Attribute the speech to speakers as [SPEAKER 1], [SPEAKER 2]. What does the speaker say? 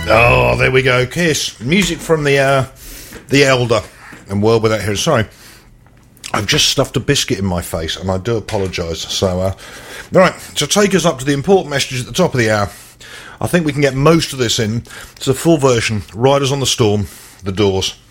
[SPEAKER 1] Oh, there we go. Kiss. Music from the Elder and World Without Heroes. Sorry. I've just stuffed a biscuit in my face, and I do apologise. So, right, to take us up to the important messages at the top of the hour, I think we can get most of this in. It's a full version. Riders on the Storm, The Doors.